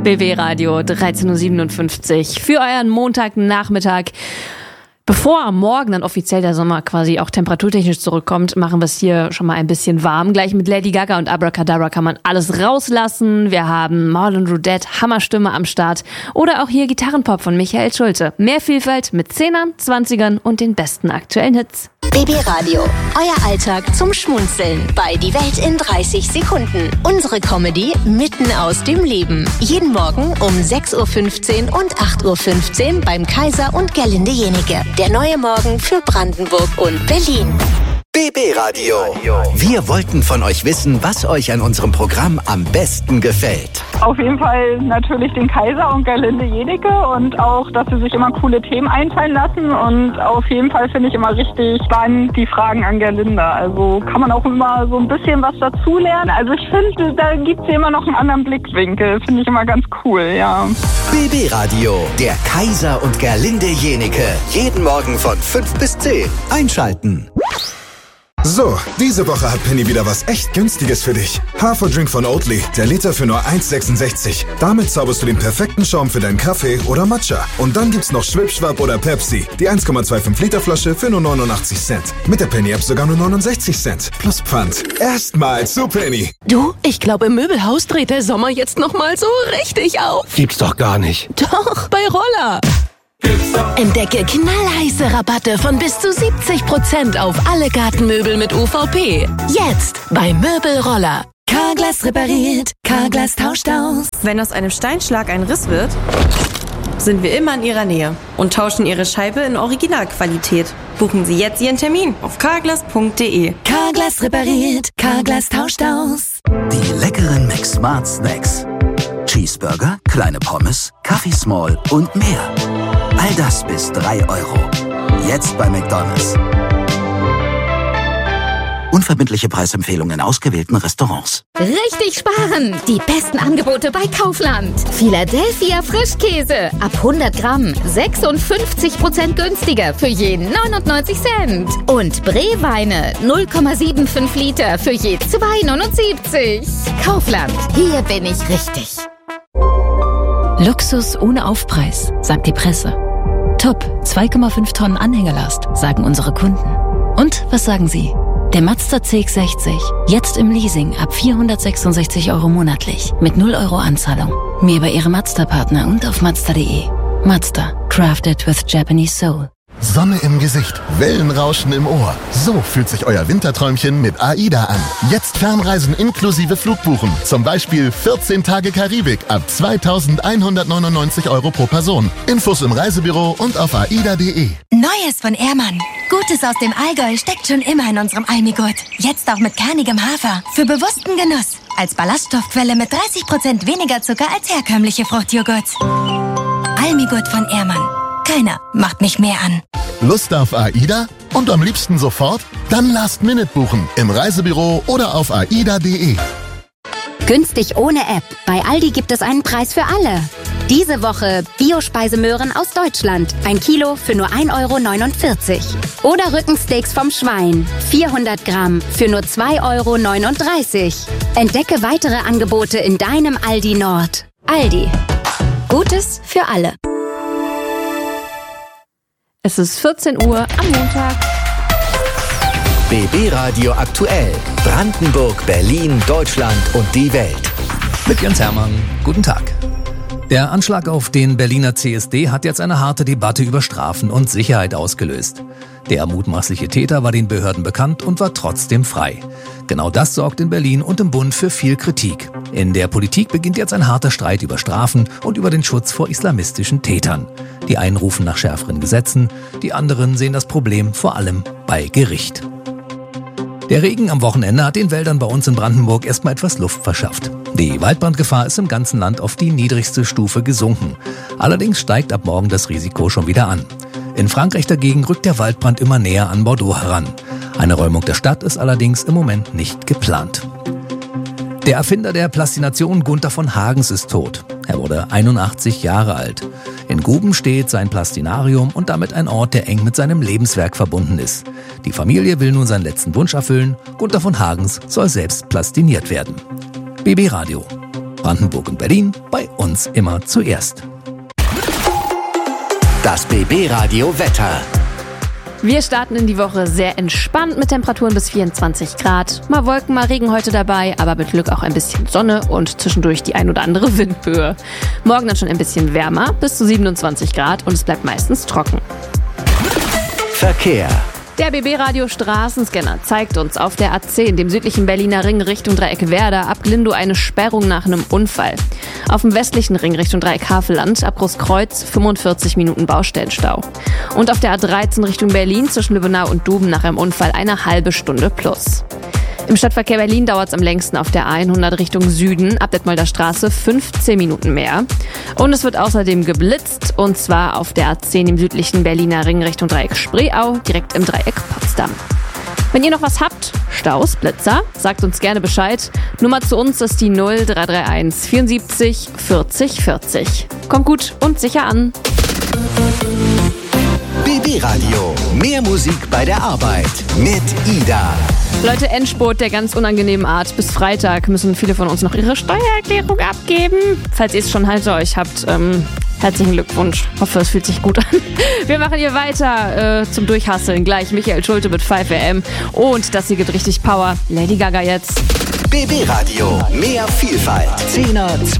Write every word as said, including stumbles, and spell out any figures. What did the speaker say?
B B Radio dreizehn Uhr siebenundfünfzig für euren Montagnachmittag. Bevor am Morgen dann offiziell der Sommer quasi auch temperaturtechnisch zurückkommt, machen wir es hier schon mal ein bisschen warm. Gleich mit Lady Gaga und Abracadabra kann man alles rauslassen. Wir haben Marlon Rudette, Hammerstimme am Start. Oder auch hier Gitarrenpop von Michael Schulte. Mehr Vielfalt mit Zehnern, Zwanzigern und den besten aktuellen Hits. B B Radio, euer Alltag zum Schmunzeln bei Die Welt in dreißig Sekunden. Unsere Comedy mitten aus dem Leben. Jeden Morgen um sechs Uhr fünfzehn und acht Uhr fünfzehn beim Kaiser und Gerlinde Jenike. Der neue Morgen für Brandenburg und Berlin. B B Radio. Wir wollten von euch wissen, was euch an unserem Programm am besten gefällt. Auf jeden Fall natürlich den Kaiser und Gerlinde Jenike und auch, dass sie sich immer coole Themen einfallen lassen und auf jeden Fall finde ich immer richtig spannend die Fragen an Gerlinde. Also kann man auch immer so ein bisschen was dazulernen. Also ich finde, da gibt es immer noch einen anderen Blickwinkel. Finde ich immer ganz cool, ja. B B Radio, der Kaiser und Gerlinde Jenike. Jeden Morgen von fünf bis zehn. Einschalten. So, diese Woche hat Penny wieder was echt Günstiges für dich. Haferdrink von Oatly, der Liter für nur eins Komma sechsundsechzig. Damit zauberst du den perfekten Schaum für deinen Kaffee oder Matcha. Und dann gibt's noch Schwipschwapp oder Pepsi, die eins Komma fünfundzwanzig Liter Flasche für nur neunundachtzig Cent. Mit der Penny-App sogar nur neunundsechzig Cent. Plus Pfand. Erstmal zu Penny. Du, ich glaube im Möbelhaus dreht der Sommer jetzt nochmal so richtig auf. Gibt's doch gar nicht. Doch, bei Roller. Entdecke knallheiße Rabatte von bis zu siebzig Prozent auf alle Gartenmöbel mit U V P. Jetzt bei Möbelroller. Carglass repariert, Carglass tauscht aus. Wenn aus einem Steinschlag ein Riss wird, sind wir immer in Ihrer Nähe und tauschen Ihre Scheibe in Originalqualität. Buchen Sie jetzt Ihren Termin auf carglass punkt de. Carglass repariert, Carglass tauscht aus. Die leckeren McSmart Snacks. Cheeseburger, kleine Pommes, Kaffee Small und mehr. All das bis drei Euro. Jetzt bei McDonald's. Unverbindliche Preisempfehlungen in ausgewählten Restaurants. Richtig sparen! Die besten Angebote bei Kaufland. Philadelphia Frischkäse. Ab hundert Gramm. sechsundfünfzig Prozent günstiger für je neunundneunzig Cent. Und Bree-Weine. null Komma fünfundsiebzig Liter für je zwei Komma neunundsiebzig. Kaufland. Hier bin ich richtig. Luxus ohne Aufpreis, sagt die Presse. Top, zwei Komma fünf Tonnen Anhängelast, sagen unsere Kunden. Und was sagen Sie? Der Mazda C X sechzig, jetzt im Leasing ab vierhundertsechsundsechzig Euro monatlich, mit null Euro Anzahlung. Mehr bei Ihrem Mazda-Partner und auf mazda punkt de. Mazda, crafted with Japanese soul. Sonne im Gesicht, Wellenrauschen im Ohr. So fühlt sich euer Winterträumchen mit AIDA an. Jetzt Fernreisen inklusive Flugbuchen. Zum Beispiel vierzehn Tage Karibik ab zweitausendeinhundertneunundneunzig Euro pro Person. Infos im Reisebüro und auf aida punkt de. Neues von Ehrmann. Gutes aus dem Allgäu steckt schon immer in unserem Almigurt. Jetzt auch mit kernigem Hafer. Für bewussten Genuss. Als Ballaststoffquelle mit dreißig Prozent weniger Zucker als herkömmliche Fruchtjoghurts. Almigurt von Ehrmann. Keiner macht mich mehr an. Lust auf AIDA? Und am liebsten sofort? Dann Last Minute buchen. Im Reisebüro oder auf aida punkt de. Günstig ohne App. Bei Aldi gibt es einen Preis für alle. Diese Woche Bio-Speisemöhren aus Deutschland. Ein Kilo für nur ein Euro neunundvierzig. Oder Rückensteaks vom Schwein. vierhundert Gramm für nur zwei Euro neununddreißig. Entdecke weitere Angebote in deinem Aldi Nord. Aldi. Gutes für alle. Es ist vierzehn Uhr am Montag. B B Radio aktuell. Brandenburg, Berlin, Deutschland und die Welt. Mit Jens Hermann. Guten Tag. Der Anschlag auf den Berliner C S D hat jetzt eine harte Debatte über Strafen und Sicherheit ausgelöst. Der mutmaßliche Täter war den Behörden bekannt und war trotzdem frei. Genau das sorgt in Berlin und im Bund für viel Kritik. In der Politik beginnt jetzt ein harter Streit über Strafen und über den Schutz vor islamistischen Tätern. Die einen rufen nach schärferen Gesetzen, die anderen sehen das Problem vor allem bei Gericht. Der Regen am Wochenende hat den Wäldern bei uns in Brandenburg erstmal etwas Luft verschafft. Die Waldbrandgefahr ist im ganzen Land auf die niedrigste Stufe gesunken. Allerdings steigt ab morgen das Risiko schon wieder an. In Frankreich dagegen rückt der Waldbrand immer näher an Bordeaux heran. Eine Räumung der Stadt ist allerdings im Moment nicht geplant. Der Erfinder der Plastination Gunther von Hagens ist tot. Er wurde einundachtzig Jahre alt. In Guben steht sein Plastinarium und damit ein Ort, der eng mit seinem Lebenswerk verbunden ist. Die Familie will nun seinen letzten Wunsch erfüllen. Gunther von Hagens soll selbst plastiniert werden. B B Radio. Brandenburg und Berlin, bei uns immer zuerst. Das B B-Radio Wetter. Wir starten in die Woche sehr entspannt mit Temperaturen bis vierundzwanzig Grad. Mal Wolken, mal Regen heute dabei, aber mit Glück auch ein bisschen Sonne und zwischendurch die ein oder andere Windböe. Morgen dann schon ein bisschen wärmer, bis zu siebenundzwanzig Grad und es bleibt meistens trocken. Verkehr. Der B B-Radio Straßenscanner zeigt uns auf der A zehn, dem südlichen Berliner Ring Richtung Dreieck Werder, ab Glindow eine Sperrung nach einem Unfall. Auf dem westlichen Ring Richtung Dreieck Havelland, ab Großkreuz, fünfundvierzig Minuten Baustellenstau. Und auf der A dreizehn Richtung Berlin zwischen Lübbenau und Duben nach einem Unfall eine halbe Stunde plus. Im Stadtverkehr Berlin dauert es am längsten auf der A hundert Richtung Süden, ab Detmolder Straße fünfzehn Minuten mehr. Und es wird außerdem geblitzt, und zwar auf der A zehn im südlichen Berliner Ring Richtung Dreieck Spreeau, direkt im Dreieck Potsdam. Wenn ihr noch was habt, Staus, Blitzer, sagt uns gerne Bescheid. Nummer zu uns ist die null drei drei eins vierundsiebzig vierzig vierzig. Kommt gut und sicher an. B B-Radio. Mehr Musik bei der Arbeit mit Ida. Leute, Endspurt der ganz unangenehmen Art. Bis Freitag müssen viele von uns noch ihre Steuererklärung abgeben. Falls ihr es schon hinter euch habt, ähm, herzlichen Glückwunsch. Hoffe, es fühlt sich gut an. Wir machen hier weiter äh, zum Durchhasseln. Gleich Michael Schulte mit five A M. Und das hier gibt richtig Power. Lady Gaga jetzt. B B-Radio. Mehr Vielfalt. Zehner,